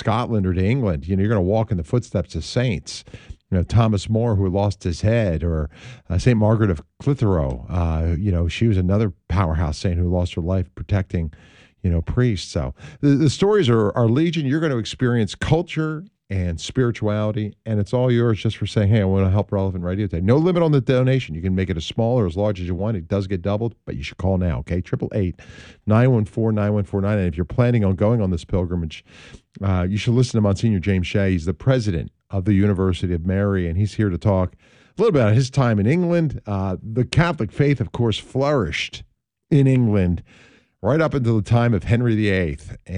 Scotland or to England, you're going to walk in the footsteps of saints. Thomas More, who lost his head, or St. Margaret of Clitheroe. She was another powerhouse saint who lost her life protecting, priests. So the stories are legion. You're going to experience culture and spirituality, and it's all yours just for saying, hey, I want to help Relevant Radio today. No limit on the donation. You can make it as small or as large as you want. It does get doubled, but you should call now, okay? 888-914-9149. And if you're planning on going on this pilgrimage, you should listen to Monsignor James Shea. He's the president of the University of Mary, and he's here to talk a little bit about his time in England. The Catholic faith, of course, flourished in England right up until the time of Henry VIII.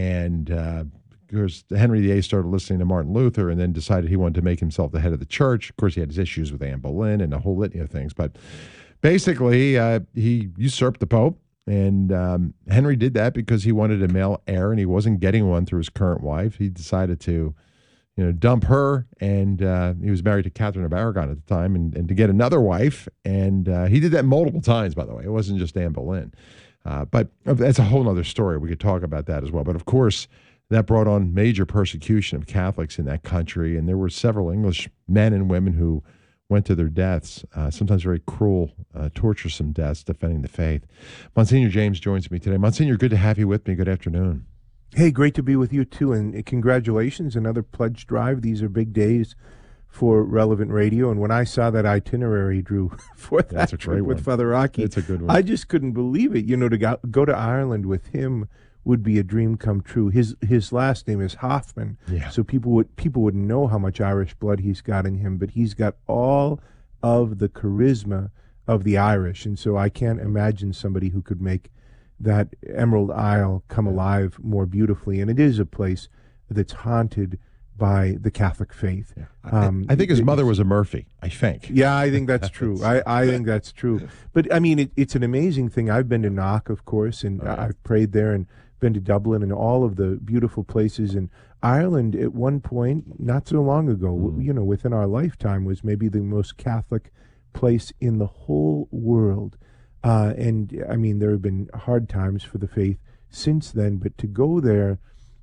And because Henry VIII started listening to Martin Luther and then decided he wanted to make himself the head of the church. Of course, he had his issues with Anne Boleyn and a whole litany of things. But basically, he usurped the Pope. And Henry did that because he wanted a male heir, and he wasn't getting one through his current wife. He decided to dump her, and he was married to Catherine of Aragon at the time, and to get another wife. And he did that multiple times, by the way. It wasn't just Anne Boleyn. But that's a whole other story. We could talk about that as well. But of course, that brought on major persecution of Catholics in that country, and there were several English men and women who went to their deaths, sometimes very cruel, torturesome deaths, defending the faith. Monsignor James joins me today. Monsignor, good to have you with me. Good afternoon. Hey, great to be with you, too, and congratulations, another pledge drive. These are big days for Relevant Radio, and when I saw that itinerary, Drew, for that trip with Father Rocky, it's a good one. I just couldn't believe it. To go to Ireland with him would be a dream come true. His last name is Hoffman, so people wouldn't know how much Irish blood he's got in him, but he's got all of the charisma of the Irish, and so I can't imagine somebody who could make that Emerald Isle come alive more beautifully. And it is a place that's haunted by the Catholic faith. Yeah. I think his mother was a Murphy, I think. Yeah, I think that's true. I think that's true. But, I mean, it's an amazing thing. I've been to Knock, of course, and I've prayed there, and been to Dublin and all of the beautiful places. And Ireland, at one point, not so long ago, within our lifetime, was maybe the most Catholic place in the whole world. And, I mean, there have been hard times for the faith since then, but to go there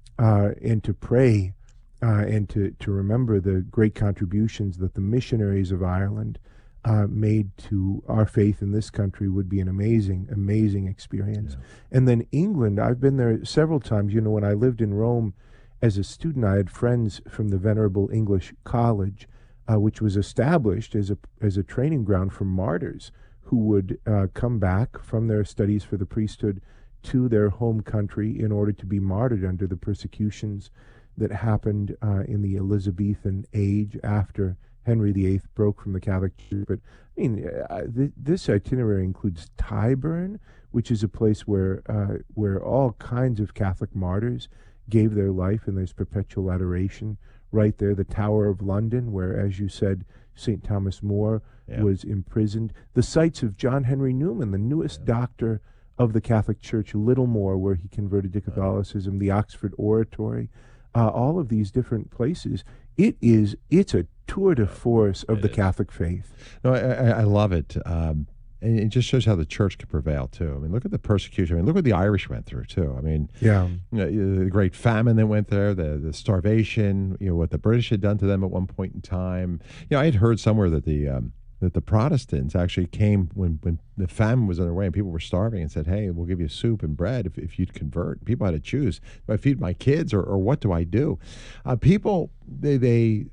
and to pray and to remember the great contributions that the missionaries of Ireland made to our faith in this country would be an amazing, amazing experience. Yeah. And then England, I've been there several times. When I lived in Rome as a student, I had friends from the Venerable English College, which was established as a training ground for martyrs who would come back from their studies for the priesthood to their home country in order to be martyred under the persecutions that happened in the Elizabethan age after Henry VIII broke from the Catholic Church. But I mean, this itinerary includes Tyburn, which is a place where all kinds of Catholic martyrs gave their life, and there's perpetual adoration right there. The Tower of London, where, as you said, St. Thomas More was imprisoned. The sites of John Henry Newman, the newest doctor of the Catholic Church, Littlemore, where he converted to Catholicism, the Oxford Oratory, all of these different places. It's a tour de force of the Catholic faith. No, I love it. And it just shows how the church can prevail, too. I mean, look at the persecution. I mean, look what the Irish went through, too. I mean, the great famine that went there, the starvation, what the British had done to them at one point in time. I had heard somewhere that the Protestants actually came when the famine was underway and people were starving and said, hey, we'll give you soup and bread if you'd convert. People had to choose, do I feed my kids or what do I do? People, they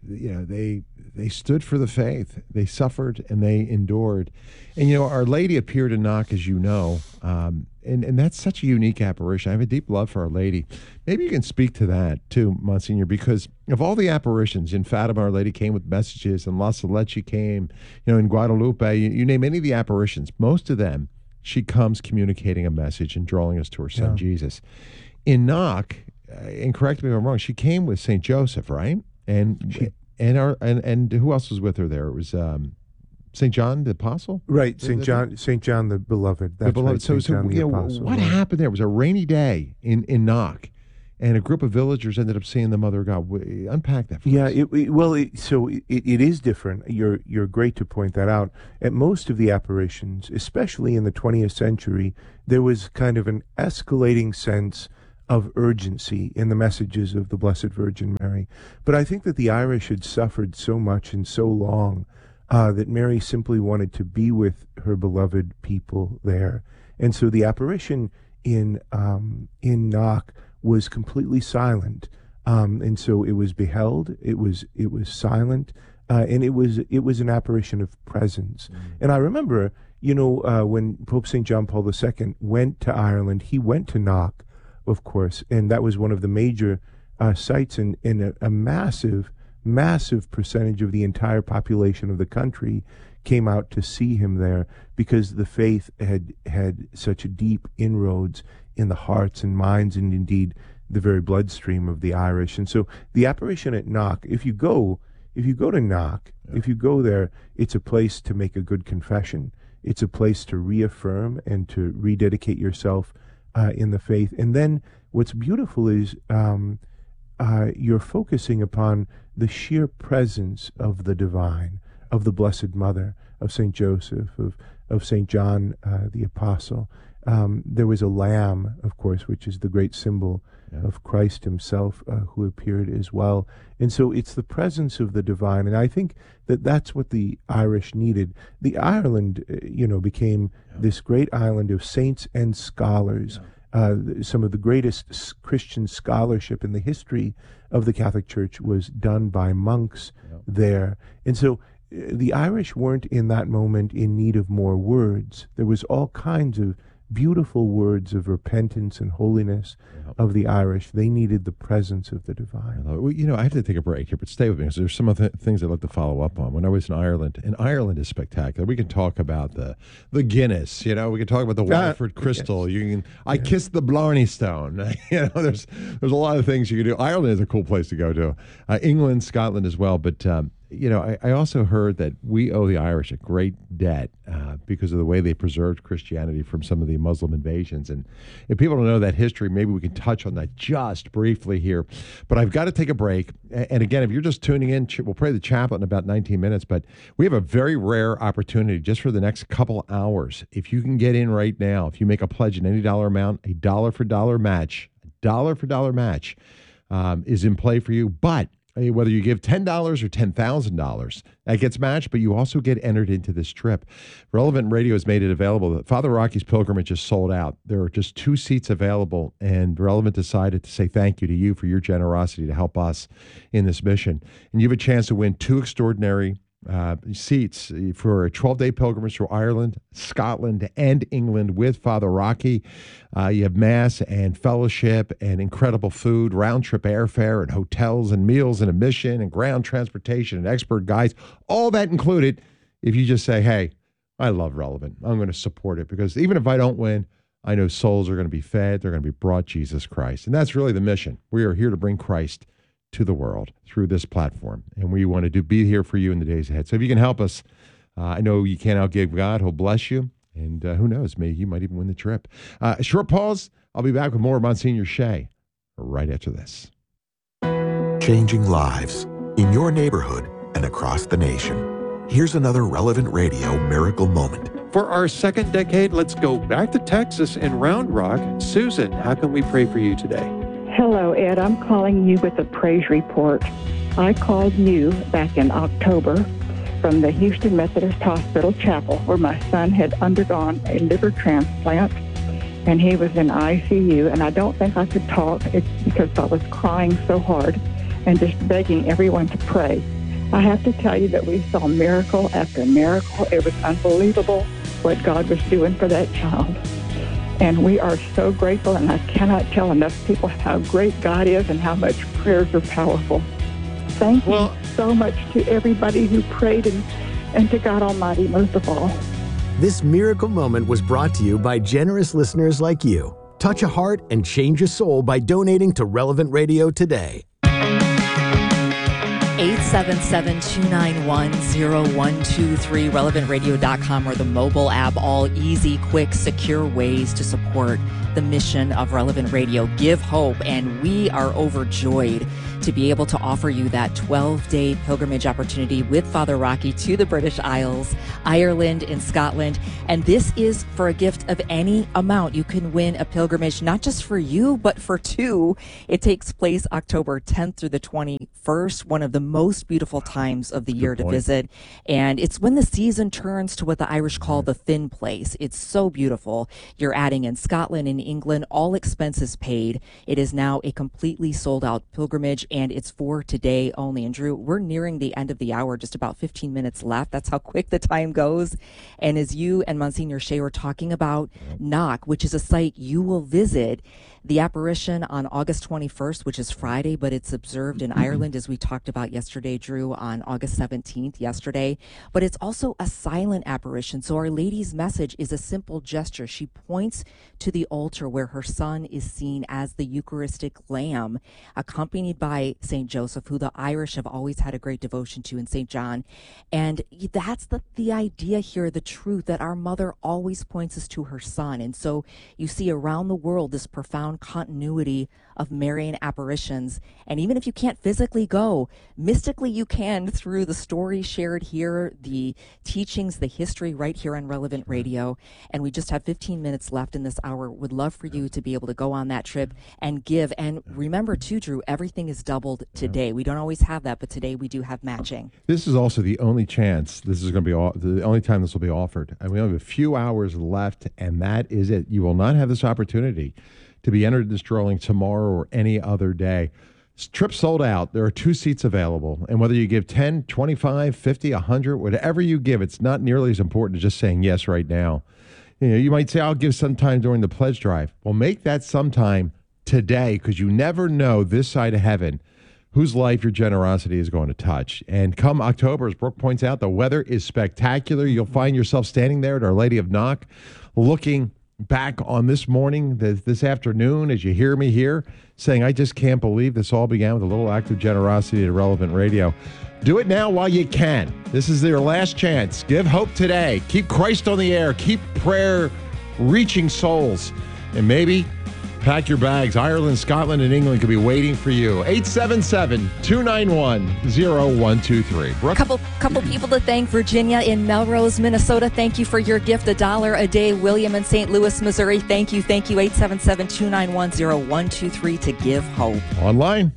stood for the faith. They suffered and they endured. And, Our Lady appeared in Knock, as you know, and that's such a unique apparition. I have a deep love for Our Lady. Maybe you can speak to that, too, Monsignor, because of all the apparitions, in Fatima, Our Lady came with messages, and La Salette, she came, in Guadalupe, you name any of the apparitions, most of them, she comes communicating a message and drawing us to her son, Jesus. In Knock, and correct me if I'm wrong, she came with St. Joseph, right? And who else was with her there? It was St. John the Apostle? Right, St. John the Beloved. That's the Beloved. Right, so what happened there? It was a rainy day in Knock, and a group of villagers ended up seeing the Mother of God. Unpack that for us. It is different. You're great to point that out. At most of the apparitions, especially in the 20th century, there was kind of an escalating sense of urgency in the messages of the Blessed Virgin Mary. But I think that the Irish had suffered so much and so long that Mary simply wanted to be with her beloved people there. And so the apparition in Knock was completely silent. And so it was beheld, it was silent, and it was an apparition of presence. And I remember, when Pope St. John Paul II went to Ireland, he went to Knock, of course, and that was one of the major sites, and a massive percentage of the entire population of the country came out to see him there, because the faith had such deep inroads in the hearts and minds, and indeed the very bloodstream of the Irish. And so the apparition at Knock, if you go to Knock, if you go there, it's a place to make a good confession. It's a place to reaffirm and to rededicate yourself in the faith. And then what's beautiful is you're focusing upon the sheer presence of the divine, of the Blessed Mother, of St. Joseph, of St. John the Apostle. There was a lamb, of course, which is the great symbol of Christ himself, who appeared as well. And so it's the presence of the divine. And I think that that's what the Irish needed. The Ireland, became this great island of saints and scholars. Some of the greatest Christian scholarship in the history of the Catholic Church was done by monks there. And so the Irish weren't in that moment in need of more words. There was all kinds of beautiful words of repentance and holiness of the Irish. They needed the presence of the divine. Well, I have to take a break here, but stay with me, because there's some other things I'd like to follow up on. When I was in Ireland, and Ireland is spectacular. We can talk about the Guinness, we can talk about the Waterford Crystal. Yes. I kissed the Blarney Stone. There's a lot of things you can do. Ireland is a cool place to go to. England, Scotland as well, but I also heard that we owe the Irish a great debt because of the way they preserved Christianity from some of the Muslim invasions. And if people don't know that history, maybe we can touch on that just briefly here. But I've got to take a break. And again, if you're just tuning in, we'll pray the chaplet in about 19 minutes. But we have a very rare opportunity just for the next couple hours. If you can get in right now, if you make a pledge in any dollar amount, a dollar for dollar match is in play for you. But whether you give $10 or $10,000, that gets matched, but you also get entered into this trip. Relevant Radio has made it available. Father Rocky's Pilgrimage is sold out. There are just 2 seats available, and Relevant decided to say thank you to you for your generosity to help us in this mission. And you have a chance to win 2 extraordinary seats for a 12-day pilgrimage through Ireland, Scotland, and England with Father Rocky. You have Mass and fellowship and incredible food, round-trip airfare and hotels and meals and admission and ground transportation and expert guides, all that included if you just say, hey, I love Relevant. I'm going to support it, because even if I don't win, I know souls are going to be fed. They're going to be brought Jesus Christ. And that's really the mission. We are here to bring Christ to the world through this platform, and we want to be here for you in the days ahead. So if you can help us, I know you can't outgive God. He'll bless you, and who knows, maybe you might even win the trip. A short pause. I'll be back with more of Monsignor Shea right after this. Changing lives in your neighborhood and across the nation. Here's another Relevant Radio miracle moment. For our second decade, let's go back to Texas and Round Rock. Susan, how can we pray for you today? Hello, Ed. I'm calling you with a praise report. I called you back in October from the Houston Methodist Hospital Chapel, where my son had undergone a liver transplant, and he was in ICU, and I don't think I could talk. It's because I was crying so hard and just begging everyone to pray. I have to tell you that we saw miracle after miracle. It was unbelievable what God was doing for that child. And we are so grateful, and I cannot tell enough people how great God is and how much prayers are powerful. Thank you so much to everybody who prayed, and to God Almighty most of all. This miracle moment was brought to you by generous listeners like you. Touch a heart and change a soul by donating to Relevant Radio today. 877-291-0123, relevantradio.com, or the mobile app. All easy, quick, secure ways to support the mission of Relevant Radio. Give hope, and we are overjoyed to be able to offer you that 12-day pilgrimage opportunity with Father Rocky to the British Isles, Ireland, and Scotland. And this is for a gift of any amount. You can win a pilgrimage, not just for you, but for two. It takes place October 10th through the 21st, one of the most beautiful times of the year to visit. And it's when the season turns to what the Irish call the thin place. It's so beautiful. You're adding in Scotland and England, all expenses paid. It is now a completely sold out pilgrimage, and it's for today only. And Drew, we're nearing the end of the hour, just about 15 minutes left. That's how quick the time goes. And as you and Monsignor Shea were talking about Knock, which is a site you will visit, the apparition on August 21st, which is Friday, but it's observed in Ireland, as we talked about yesterday, Drew, on August 17th, yesterday. But it's also a silent apparition. So Our Lady's message is a simple gesture. She points to the altar where her son is seen as the Eucharistic Lamb, accompanied by St. Joseph, who the Irish have always had a great devotion to, and St. John. And that's the idea here, the truth, that our mother always points us to her son. And so you see around the world this profound continuity of Marian apparitions. And even if you can't physically go, mystically you can through the stories shared here, the teachings, the history right here on Relevant Radio. And we just have 15 minutes left in this hour. Would love for you to be able to go on that trip and give. And remember too, Drew, everything is doubled today. We don't always have that, but today we do have matching. This is also the only chance. This is going to be the only time this will be offered. And we only have a few hours left, and that is it. You will not have this opportunity to be entered in this drawing tomorrow or any other day. Trip sold out. There are 2 seats available. And whether you give 10, 25, 50, 100, whatever you give, it's not nearly as important as just saying yes right now. You know, you might say, I'll give sometime during the pledge drive. Well, make that sometime today, because you never know this side of heaven whose life your generosity is going to touch. And come October, as Brooke points out, the weather is spectacular. You'll find yourself standing there at Our Lady of Knock, looking back on this morning, this afternoon, as you hear me here, saying, I just can't believe this all began with a little act of generosity at Relevant Radio. Do it now while you can. This is your last chance. Give hope today. Keep Christ on the air. Keep prayer reaching souls. And maybe pack your bags. Ireland, Scotland, and England could be waiting for you. 877-291-0123. Brooke? Couple people to thank. Virginia in Melrose, Minnesota. Thank you for your gift, $1 a day. William in St. Louis, Missouri. Thank you. 877-291-0123 to give hope. Online.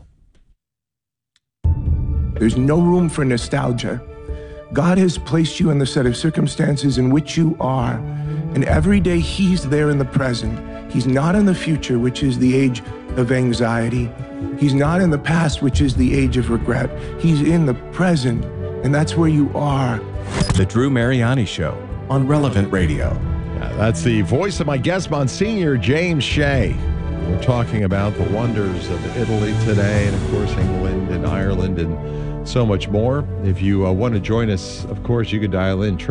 There's no room for nostalgia. God has placed you in the set of circumstances in which you are, and every day He's there in the present. He's not in the future, which is the age of anxiety. He's not in the past, which is the age of regret. He's in the present, and that's where you are. The Drew Mariani Show on Relevant Radio. That's the voice of my guest, Monsignor James Shea. We're talking about the wonders of Italy today, and of course England and Ireland and so much more. If you want to join us, of course, you can dial in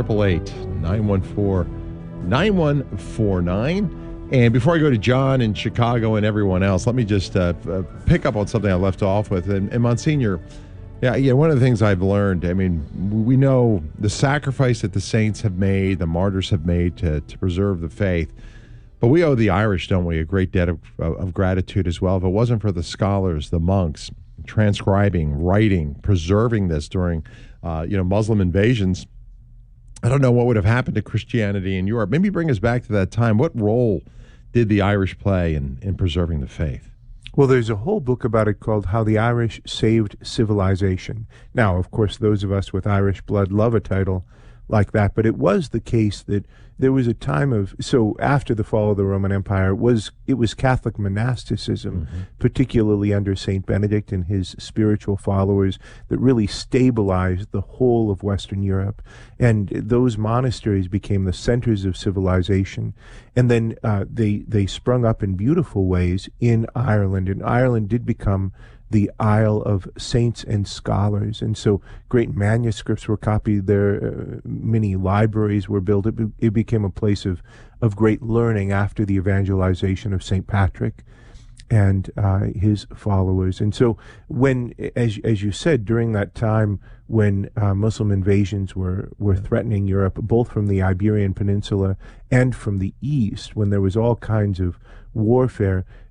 888-914-9149. And before I go to John in Chicago and everyone else, let me just pick up on something I left off with. And Monsignor, one of the things I've learned, I mean, we know the sacrifice that the saints have made, the martyrs have made to preserve the faith. But we owe the Irish, don't we, a great debt of gratitude as well. If it wasn't for the scholars, the monks, transcribing, writing, preserving this during, Muslim invasions, I don't know what would have happened to Christianity in Europe. Maybe bring us back to that time. What role did the Irish play in preserving the faith? Well, there's a whole book about it called How the Irish Saved Civilization. Now, of course, those of us with Irish blood love a title like that, but it was the case that there was a time of, so after the fall of the Roman Empire, it was Catholic monasticism, particularly under St. Benedict and his spiritual followers, that really stabilized the whole of Western Europe. And those monasteries became the centers of civilization. And then they sprung up in beautiful ways in Ireland. And Ireland did become the Isle of Saints and Scholars. And so great manuscripts were copied there, many libraries were built. It became a place of great learning after the evangelization of St. Patrick and his followers. And so when, as you said, during that time when Muslim invasions were threatening Europe, both from the Iberian Peninsula and from the east, when there was all kinds of warfare,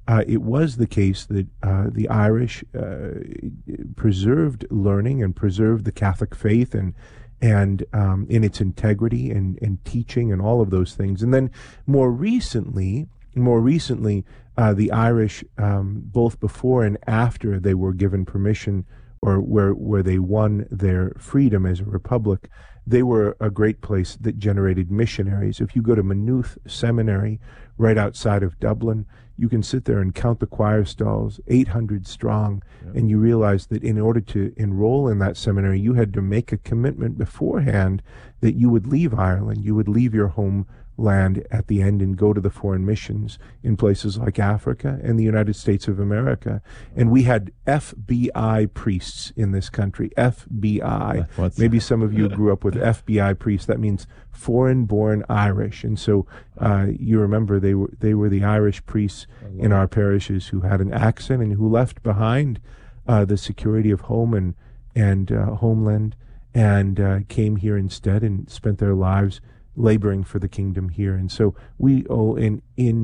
it was the case that the Irish preserved learning and preserved the Catholic faith and in its integrity and teaching and all of those things. And then more recently, the Irish, both before and after they were given permission, or where they won their freedom as a republic, they were a great place that generated missionaries. If you go to Maynooth Seminary, right outside of Dublin, you can sit there and count the choir stalls, 800 strong, and you realize that in order to enroll in that seminary, you had to make a commitment beforehand that you would leave Ireland, you would leave your homeland at the end and go to the foreign missions in places like Africa and the United States of America. And we had FBI priests in this country. FBI. Maybe some of you grew up with FBI priests. That means foreign-born Irish. And so you remember they were the Irish priests in our parishes who had an accent and who left behind the security of home and homeland and came here instead and spent their lives laboring for the kingdom here. And so we owe an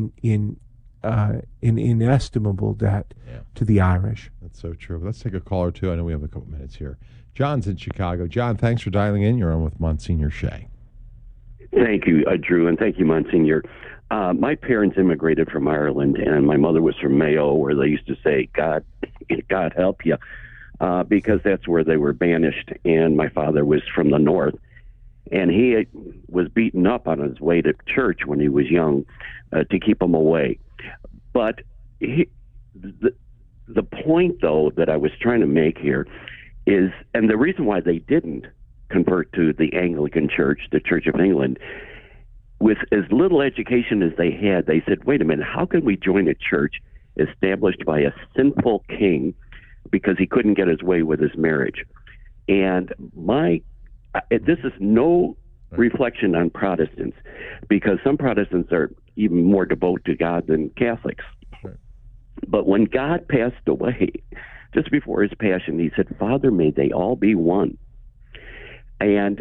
inestimable debt to the Irish. That's so true. Let's take a call or two. I know we have a couple minutes here. John's in Chicago. John, thanks for dialing in. You're on with Monsignor Shea. Thank you, Drew, and thank you, Monsignor. My parents immigrated from Ireland, and my mother was from Mayo, where they used to say, God help you, because that's where they were banished, and my father was from the north. And he was beaten up on his way to church when he was young to keep him away. But the point, though, that I was trying to make here is, and the reason why they didn't convert to the Anglican Church, the Church of England, with as little education as they had, they said, wait a minute, how can we join a church established by a sinful king because he couldn't get his way with his marriage? And this is no reflection on Protestants, because some Protestants are even more devoted to God than Catholics. Right. But when God passed away, just before his passion, he said, Father, may they all be one. And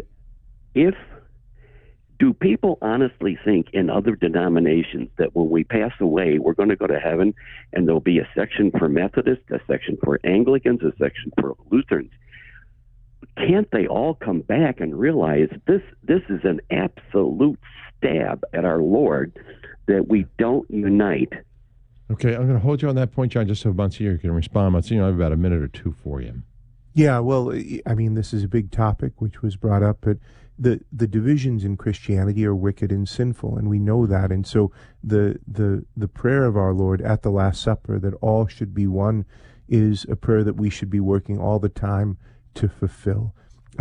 do people honestly think in other denominations that when we pass away, we're going to go to heaven and there'll be a section for Methodists, a section for Anglicans, a section for Lutherans? Can't they all come back and realize this is an absolute stab at our Lord that we don't unite? Okay, I'm going to hold you on that point, John, just so Monsignor can respond. Monsignor, I have about a minute or two for you. Yeah, well, I mean, this is a big topic which was brought up, but the divisions in Christianity are wicked and sinful, and we know that. And so the prayer of our Lord at the Last Supper, that all should be one, is a prayer that we should be working all the time to fulfill,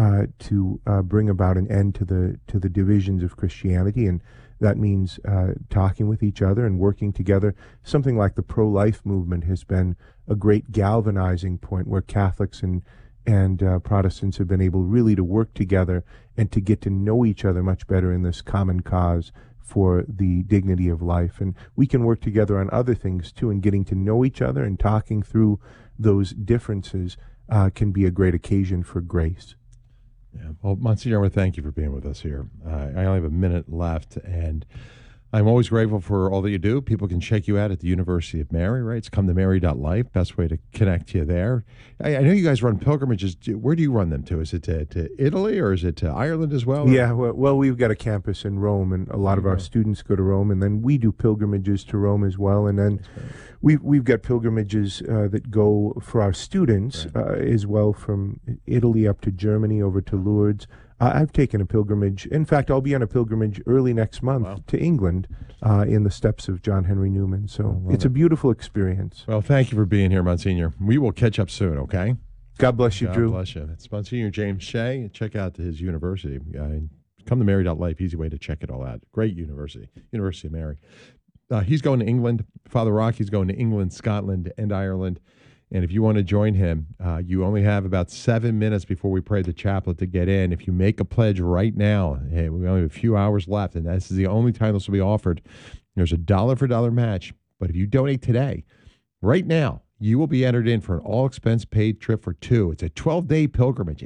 to bring about an end to the divisions of Christianity. And that means talking with each other and working together. Something like the pro-life movement has been a great galvanizing point where Catholics and Protestants have been able really to work together and to get to know each other much better in this common cause for the dignity of life. And we can work together on other things too, and getting to know each other and talking through those differences can be a great occasion for grace. Yeah. Well, Monsignor, I want to thank you for being with us here. I only have a minute left, and I'm always grateful for all that you do. People can check you out at the University of Mary, right? It's cometomary.life. Best way to connect you there. I know you guys run pilgrimages. Where do you run them to? Is it to Italy, or is it to Ireland as well? Yeah, well, we've got a campus in Rome, and a lot of our students go to Rome, and then we do pilgrimages to Rome as well. And then we've got pilgrimages that go for our students as well, from Italy up to Germany, over to Lourdes. I've taken a pilgrimage. In fact, I'll be on a pilgrimage early next month to England in the steps of John Henry Newman. So it's a beautiful experience. Well, thank you for being here, Monsignor. We will catch up soon, okay? God bless you, Drew. God bless you. It's Monsignor James Shea. Check out his university. Come to Mary.life. Easy way to check it all out. Great university. University of Mary. He's going to England. Father Rocky's going to England, Scotland, and Ireland. And if you want to join him, you only have about 7 minutes before we pray the chaplet to get in. If you make a pledge right now, we only have a few hours left, and this is the only time this will be offered. There's a $1 for $1 match. But if you donate today, right now, you will be entered in for an all-expense-paid trip for two. It's a 12-day pilgrimage,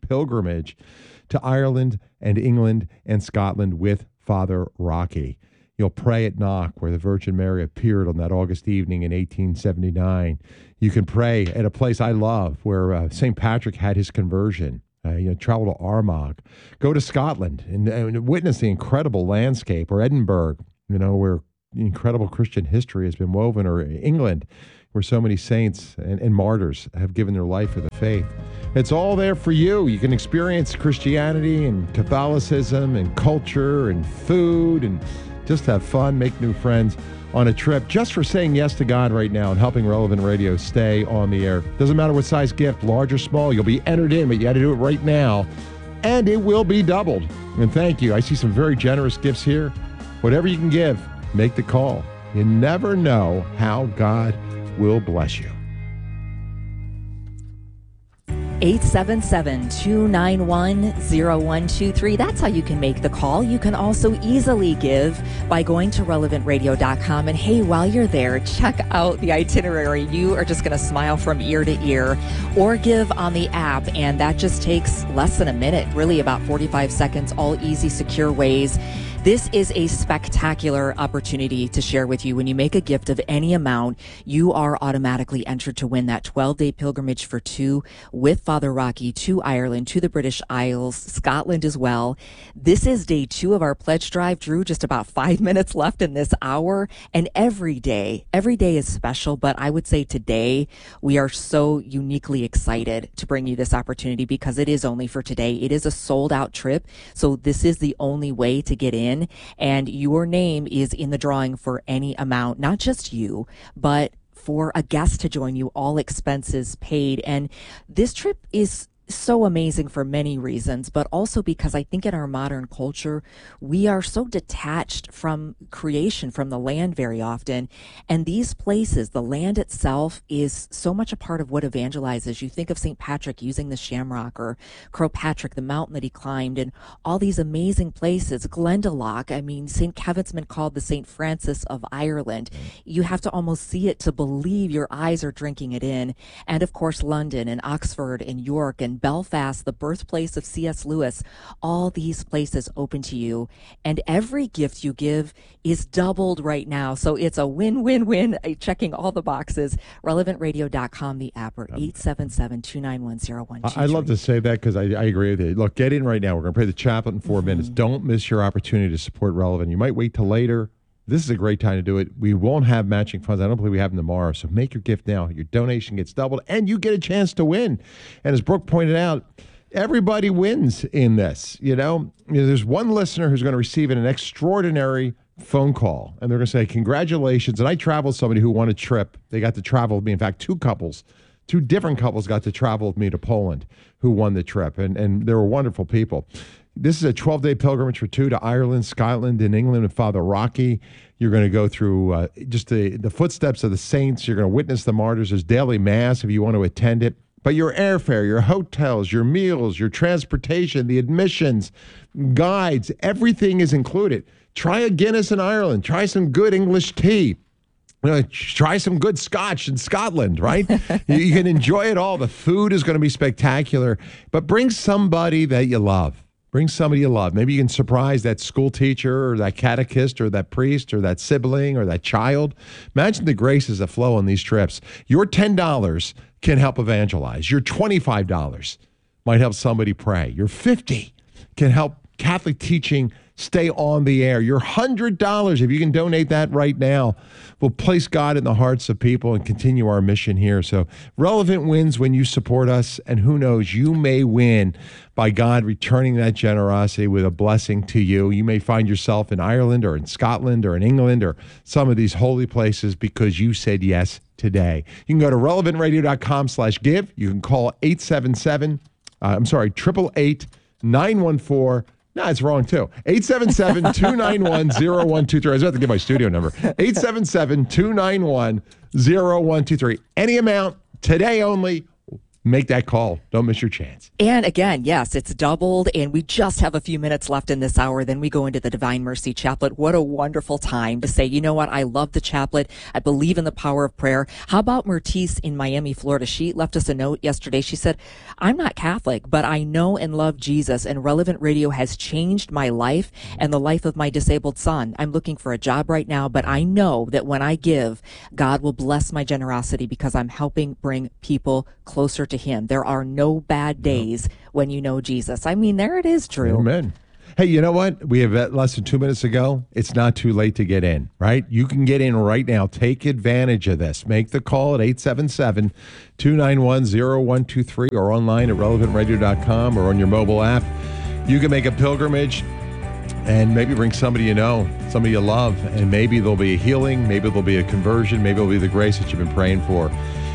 to Ireland and England and Scotland with Father Rocky. You'll pray at Knock, where the Virgin Mary appeared on that August evening in 1879. You can pray at a place I love, where St. Patrick had his conversion. Travel to Armagh. Go to Scotland and witness the incredible landscape, or Edinburgh, where incredible Christian history has been woven, or England, where so many saints and martyrs have given their life for the faith. It's all there for you. You can experience Christianity and Catholicism and culture and food and just have fun, make new friends on a trip just for saying yes to God right now and helping Relevant Radio stay on the air. Doesn't matter what size gift, large or small, you'll be entered in, but you got to do it right now, and it will be doubled. And thank you. I see some very generous gifts here. Whatever you can give, make the call. You never know how God will bless you. 877-291-0123. That's how you can make the call. You can also easily give by going to relevantradio.com. And hey, while you're there, check out the itinerary. You are just going to smile from ear to ear. Or give on the app, and that just takes less than a minute, really about 45 seconds, all easy, secure ways. This is a spectacular opportunity to share with you. When you make a gift of any amount, you are automatically entered to win that 12-day pilgrimage for two with Father Rocky to Ireland, to the British Isles, Scotland as well. This is day 2 of our pledge drive. Drew, just about 5 minutes left in this hour. And every day is special. But I would say today we are so uniquely excited to bring you this opportunity because it is only for today. It is a sold out trip. So this is the only way to get in. And your name is in the drawing for any amount, not just you, but for a guest to join you, all expenses paid. And this trip is so amazing for many reasons, but also because I think in our modern culture, we are so detached from creation, from the land very often. And these places, the land itself is so much a part of what evangelizes. You think of St. Patrick using the shamrock, or Crowpatrick, the mountain that he climbed, and all these amazing places. Glendalough, St. Kevin's been called the St. Francis of Ireland. You have to almost see it to believe your eyes are drinking it in. And of course, London and Oxford and York and Belfast, the birthplace of C.S. Lewis, all these places open to you. And every gift you give is doubled right now. So it's a win-win-win, checking all the boxes. RelevantRadio.com, the app, or 877-291-0123. I'd love to say that because I agree with you. Look, get in right now. We're going to pray the chaplet in 4 minutes. Don't miss your opportunity to support Relevant. You might wait till later. This is a great time to do it. We won't have matching funds. I don't believe we have them tomorrow. So make your gift now. Your donation gets doubled, and you get a chance to win. And as Brooke pointed out, everybody wins in this. There's one listener who's going to receive an extraordinary phone call, and they're going to say, congratulations. And I traveled with somebody who won a trip. They got to travel with me. In fact, two different couples got to travel with me to Poland who won the trip. And they were wonderful people. This is a 12-day pilgrimage for two to Ireland, Scotland, and England with Father Rocky. You're going to go through just the footsteps of the saints. You're going to witness the martyrs. There's daily mass if you want to attend it. But your airfare, your hotels, your meals, your transportation, the admissions, guides, everything is included. Try a Guinness in Ireland. Try some good English tea. Try some good scotch in Scotland, right? You can enjoy it all. The food is going to be spectacular. But bring somebody that you love. Bring somebody you love. Maybe you can surprise that school teacher or that catechist or that priest or that sibling or that child. Imagine the graces that flow on these trips. Your $10 can help evangelize. Your $25 might help somebody pray. Your $50 can help Catholic teaching stay on the air. Your $100, if you can donate that right now, will place God in the hearts of people and continue our mission here. So Relevant wins when you support us, and who knows, you may win by God returning that generosity with a blessing to you. You may find yourself in Ireland or in Scotland or in England or some of these holy places because you said yes today. You can go to relevantradio.com/give. You can call 888-914. No, it's wrong, too. 877-291-0123. I was about to give my studio number. 877-291-0123. Any amount, today only. make that call. Don't miss your chance. And again, yes, it's doubled, and we just have a few minutes left in this hour. Then we go into the Divine Mercy Chaplet. What a wonderful time to say, you know what, I love the chaplet. I believe in the power of prayer. How about Mertice in Miami, Florida? She left us a note yesterday. She said, I'm not Catholic, but I know and love Jesus, and Relevant Radio has changed my life and the life of my disabled son. I'm looking for a job right now, but I know that when I give, God will bless my generosity because I'm helping bring people closer to him. There are no bad days when you know Jesus. I mean, there it is, Drew. Amen. Hey, you know what? We have less than 2 minutes to go. It's not too late to get in, right? You can get in right now. Take advantage of this. Make the call at 877-291-0123 or online at relevantradio.com or on your mobile app. You can make a pilgrimage and maybe bring somebody you know, somebody you love, and maybe there'll be a healing, maybe there'll be a conversion, maybe it'll be the grace that you've been praying for.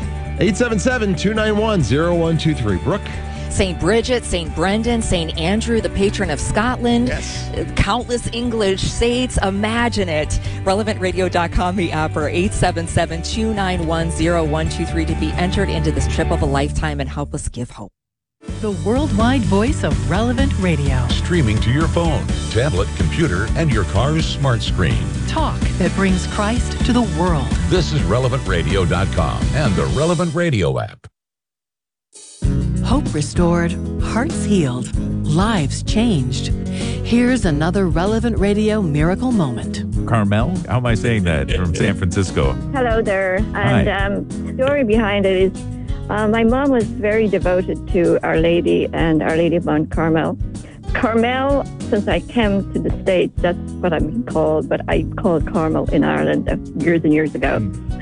877-291-0123. Brooke? St. Bridget, St. Brendan, St. Andrew, the patron of Scotland. Yes. Countless English saints. Imagine it. RelevantRadio.com, the app, or 877-291-0123 to be entered into this trip of a lifetime and help us give hope. The worldwide voice of Relevant Radio. Streaming to your phone, tablet, computer, and your car's smart screen. Talk that brings Christ to the world. This is RelevantRadio.com and the Relevant Radio app. Hope restored, hearts healed, lives changed. Here's another Relevant Radio miracle moment. Carmel, how am I saying that, from San Francisco? Hello there. And the story behind it is my mom was very devoted to Our Lady and Our Lady of Mount Carmel. Carmel, since I came to the States, that's what I've been called, but I called Carmel in Ireland years and years ago.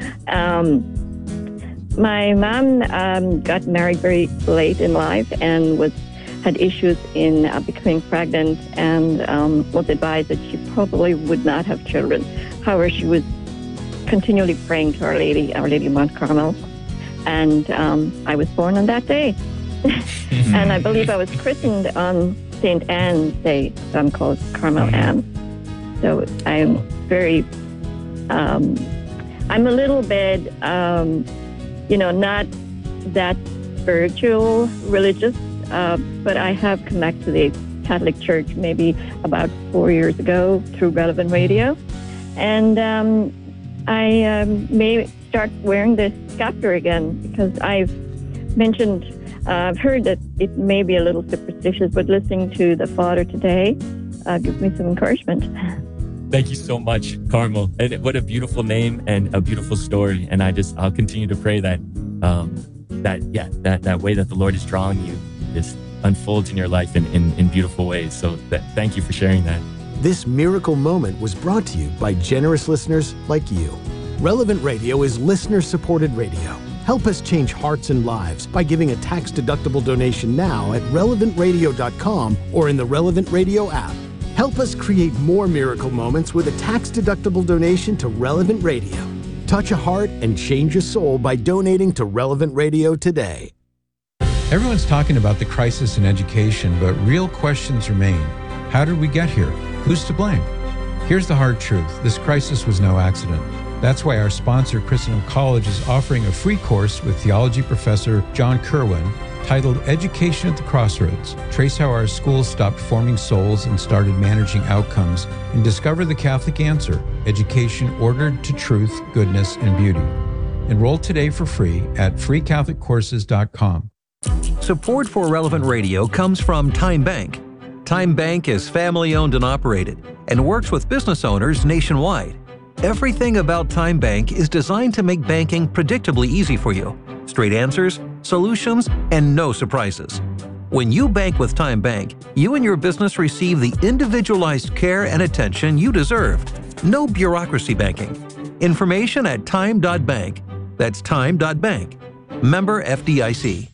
My mom got married very late in life and had issues in becoming pregnant and was advised that she probably would not have children. However, she was continually praying to Our Lady of Mount Carmel. And I was born on that day. And I believe I was christened on St. Anne's Day, so I'm called Carmel Anne. So I'm very, I'm a little bit, not that spiritual, religious, but I have connected to the Catholic Church maybe about 4 years ago through Relevant Radio. And I may start wearing this scepter again because I've heard that it may be a little superstitious, but listening to the Father today gives me some encouragement. Thank you so much, Carmel. And what a beautiful name and a beautiful story. And I'll continue to pray that that way that the Lord is drawing you just unfolds in your life in beautiful ways. So thank you for sharing that. This miracle moment was brought to you by generous listeners like you. Relevant Radio is listener-supported radio. Help us change hearts and lives by giving a tax-deductible donation now at relevantradio.com or in the Relevant Radio app. Help us create more miracle moments with a tax-deductible donation to Relevant Radio. Touch a heart and change a soul by donating to Relevant Radio today. Everyone's talking about the crisis in education, but real questions remain. How did we get here? Who's to blame? Here's the hard truth. This crisis was no accident. That's why our sponsor, Christendom College, is offering a free course with theology professor John Kerwin titled Education at the Crossroads. Trace how our schools stopped forming souls and started managing outcomes, and discover the Catholic answer, education ordered to truth, goodness, and beauty. Enroll today for free at freecatholiccourses.com. Support for Relevant Radio comes from Time Bank. Time Bank is family-owned and operated and works with business owners nationwide. Everything about Time Bank is designed to make banking predictably easy for you. Straight answers, solutions, and no surprises. When you bank with Time Bank, you and your business receive the individualized care and attention you deserve. No bureaucracy banking. Information at time.bank. That's time.bank. Member FDIC.